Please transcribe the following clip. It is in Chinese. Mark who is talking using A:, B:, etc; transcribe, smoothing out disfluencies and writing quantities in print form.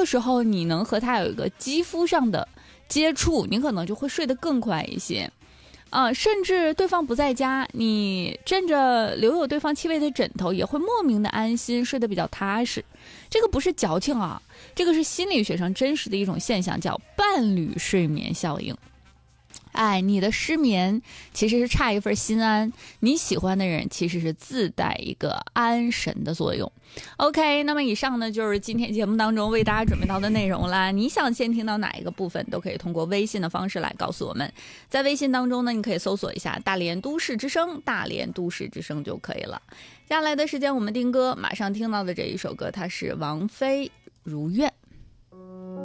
A: 个时候你能和他有一个肌肤上的接触，你可能就会睡得更快一些。甚至对方不在家，你枕着留有对方气味的枕头，也会莫名的安心，睡得比较踏实。这个不是矫情啊，这个是心理学上真实的一种现象，叫伴侣睡眠效应。你的失眠其实是差一份心安，你喜欢的人其实是自带一个安神的作用。OK， 那么以上呢就是今天节目当中为大家准备到的内容啦。你想先听到哪一个部分，都可以通过微信的方式来告诉我们。在微信当中呢，你可以搜索一下大连都市之声，大连都市之声就可以了。接下来的时间我们听歌，马上听到的这一首歌，它是王菲《如愿》。